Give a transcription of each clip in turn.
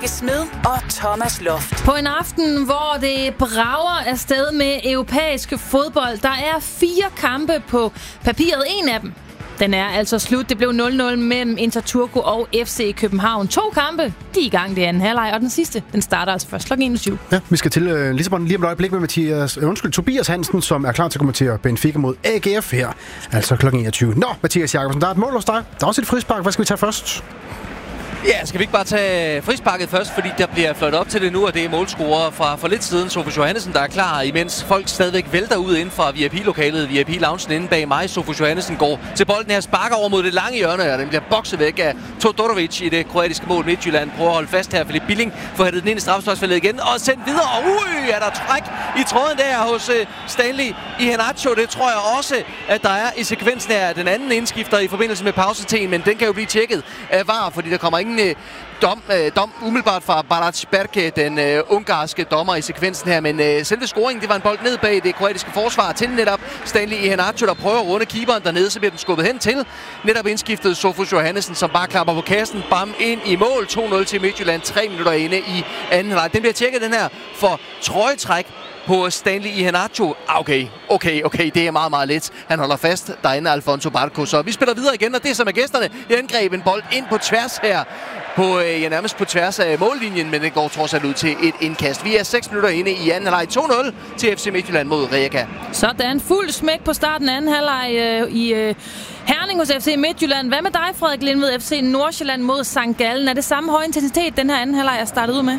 Smed og Thomas Loft. På en aften, hvor det brager afsted med europæisk fodbold, der er 4 kampe på papiret. En af dem, den er altså slut. Det blev 0-0 mellem Inter Turku og FC København. 2 kampe, de er i gang, det er anden halvleg, og den sidste, den starter altså først kl. 21. Ja, vi skal til Lissabon lige om et øjeblik med Tobias Hansen, som er klar til at kommentere Benfica mod AGF her, altså kl. 21. Nå, Mathias Jakobsen, der er et mål hos dig. Der er også et frispark. Hvad skal vi tage først? Ja, skal vi ikke bare tage frisparket først, fordi der bliver fløjtet op til det nu, og det er målscorer fra for lidt siden, Sofus Johannesen, der er klar, imens folk stadigvæk vælter ud inden for VIP-lokalet, VIP-loungen inde bag mig. Sofus Johannesen går til bolden her, sparker over mod det lange hjørne, og den bliver bokset væk af Todorovic i det kroatiske mål. Midtjylland prøver at holde fast her, Filip Billing får hættet den ind i straffesparksfeltet igen, og sendt videre, og er der træk i tråden der hos Stanley Iheanacho. Det tror jeg også, at der er i sekvensen her. Den anden indskifter i forbindelse med pausetiden, men den kan jo blive tjekket af VAR, fordi der kommer ingen dom umiddelbart fra Barac Berke, den ungarske dommer i sekvensen her, men selve scoringen, det var en bold ned bag det kroatiske forsvar til netop Stanley Iheanacho, der prøver at runde keeperen dernede, så bliver den skubbet hen til netop indskiftet Sofus Johannesen, som bare klapper på kassen, bam, ind i mål. 2-0 til Midtjylland, 3 minutter inde i anden halvleg. Den bliver tjekket, den her, for trøjetræk på Stanley Iheanacho. Okay, det er meget, meget let. Han holder fast derinde, Alfonso Barco. Så vi spiller videre igen, og det er så med gæsterne. Jeg angreb en bold ind på tværs her, nærmest på tværs af mållinjen, men det går trods alt ud til et indkast. Vi er 6 minutter inde i anden halvleg. 2-0 til FC Midtjylland mod Rijeka. Sådan, fuld smæk på starten af anden halvleg i Herning hos FC Midtjylland. Hvad med dig, Frederik Lindved, FC Nordsjælland mod St. Gallen? Er det samme høje intensitet, den her anden halvleg er startet ud med?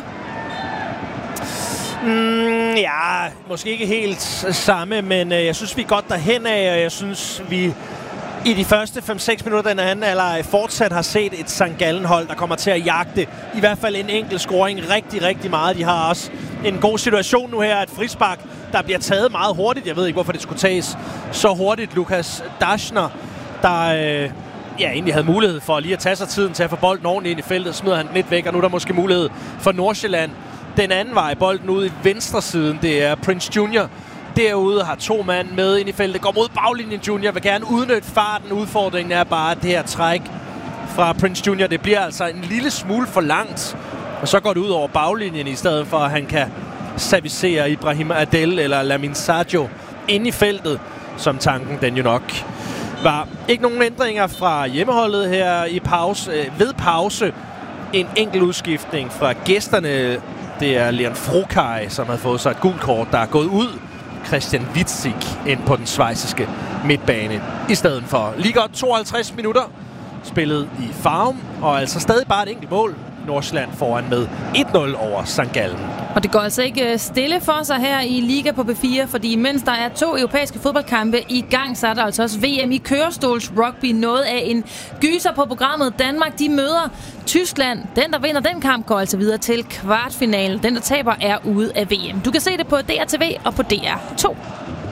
Ja, måske ikke helt samme, men jeg synes, vi er godt derhen af, og jeg synes, vi i de første 5-6 minutter den anden halvleg fortsat har set et St. Gallen-hold, der kommer til at jagte i hvert fald en enkelt scoring rigtig, rigtig meget. De har også en god situation nu her, et frispark, der bliver taget meget hurtigt. Jeg ved ikke, hvorfor det skulle tages så hurtigt. Lukas Daschner, der egentlig havde mulighed for lige at tage sig tiden til at få bolden ordentligt ind i feltet, smider han den lidt væk, og nu er der måske mulighed for Nordsjælland. Den anden vej, bolden ude i venstre siden, det er Prince Junior. Derude har 2 mand med ind i feltet, går mod baglinjen. Junior vil gerne udnytte farten. Udfordringen er bare det her træk fra Prince Junior. Det bliver altså en lille smule for langt, og så går det ud over baglinjen, i stedet for at han kan servicere Ibrahim Adel eller Lamine Sadio ind i feltet, som tanken den jo nok var. Ikke nogen ændringer fra hjemmeholdet her i ved pause. En enkelt udskiftning fra gæsterne. Det er Leon Frokaj, som har fået sig et gult kort, der er gået ud. Christian Witzig ind på den schweiziske midtbane. I stedet for lige godt 52 minutter spillet i Farum, og altså stadig bare et enkelt mål. Nordsjælland foran med 1-0 over St. Gallen. Og det går altså ikke stille for sig her i Liga på B4, fordi mens der er 2 europæiske fodboldkampe i gang, så er der altså også VM i kørestols rugby. Noget af en gyser på programmet. Danmark, de møder Tyskland. Den, der vinder den kamp, går altså videre til kvartfinalen. Den, der taber, er ude af VM. Du kan se det på DRTV og på DR2.